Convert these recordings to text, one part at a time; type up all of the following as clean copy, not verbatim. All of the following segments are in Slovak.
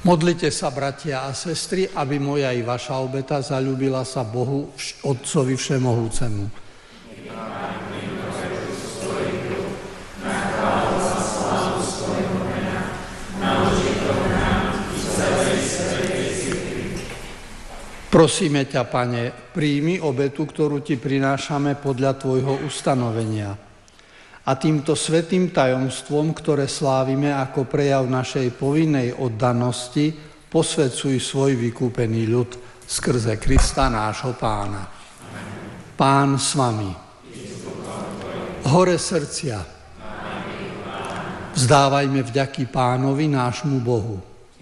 Modlite sa, bratia a sestry, aby moja i vaša obeta zaľúbila sa Bohu, Otcovi Všemohúcemu. Prosíme ťa, Pane, príjmi obetu, ktorú ti prinášame podľa tvojho ustanovenia. A týmto svätým tajomstvom, ktoré slávime ako prejav našej povinnej oddanosti, posväcuj svoj vykúpený ľud skrze Krista nášho Pána. Pán s vami. Hore srdcia. Vzdávajme vďaky Pánovi nášmu Bohu.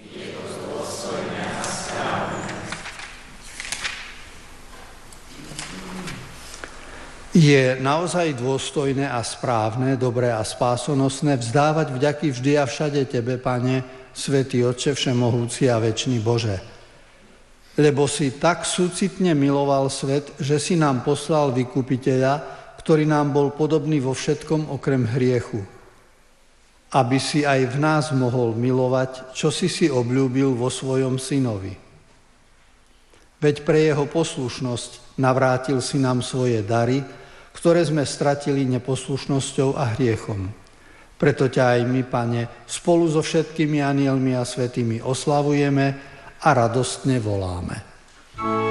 Je naozaj dôstojné a správne, dobré a spásonosné vzdávať vďaky vždy a všade Tebe, Pane, Svätý Otče Všemohúci a večný Bože. Lebo si tak súcitne miloval svet, že si nám poslal Vykupiteľa, ktorý nám bol podobný vo všetkom okrem hriechu. Aby si aj v nás mohol milovať, čo si obľúbil vo svojom synovi. Veď pre jeho poslušnosť navrátil si nám svoje dary, ktoré sme stratili neposlušnosťou a hriechom. Preto ťa aj my, Pane, spolu so všetkými anielmi a svätými oslavujeme a radostne voláme.